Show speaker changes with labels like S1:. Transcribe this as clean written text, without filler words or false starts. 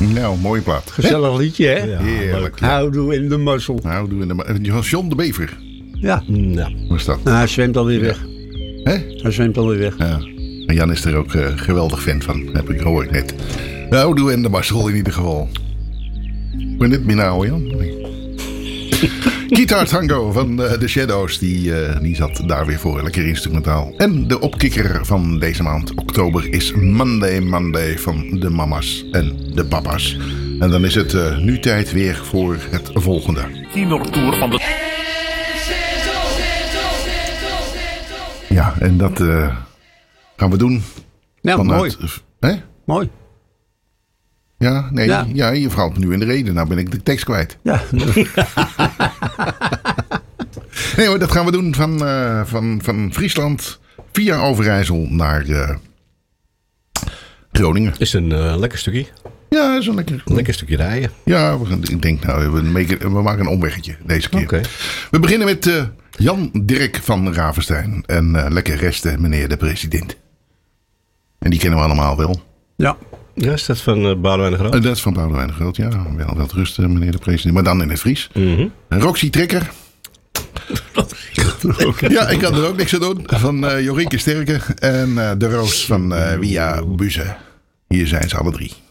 S1: Nou, mooie plaat.
S2: Gezellig liedje, hè?
S3: Ja,
S1: Heerlijk. Ja.
S2: Houdoe in de mazzel.
S1: John de Bever
S2: Ja.
S3: Ja.
S1: was dat.
S2: Nou, hij zwemt alweer weg.
S1: Hè?
S2: Hij zwemt alweer weg.
S1: Ja. En Jan is er ook geweldig fan van, heb ik gehoord net. Houdoe en de Marcel in ieder geval. Ben dit meer nou, Jan? Nee. Guitar Tango van The Shadows, die zat daar weer voor. Lekker instrumentaal. En de opkikker van deze maand, oktober, is Monday van de mama's en de papa's. En dan is het nu tijd weer voor het volgende.
S4: Tienertour van de...
S1: Ja, en dat gaan we doen.
S2: Ja, mooi.
S1: Hè?
S2: Mooi.
S1: Ja, nee,
S2: Ja.
S1: ja, je valt nu in de reden. Nou ben ik de tekst kwijt.
S2: Ja.
S1: Nee hoor, dat gaan we doen van Friesland via Overijssel naar Groningen.
S3: Is een lekker stukje.
S1: Ja, dat is een
S3: Lekker stukje rijden.
S1: Ja, ik denk nou, we maken een omweggetje deze keer.
S3: Oké.
S1: We beginnen met Jan Dirk van Ravenstein. En lekker resten, meneer de president. En die kennen we allemaal wel.
S2: Ja.
S3: Ja, is dat van Boudewijn de Groot?
S1: Dat is van Boudewijn de Groot, ja. Wel rusten, meneer de president. Maar dan in het Fries.
S3: Mhm.
S1: Roxy Trekker. Ja, ik kan er ook niks aan doen. Van Jorinke Sterke. En de Roos van Via Buze. Hier zijn ze alle drie.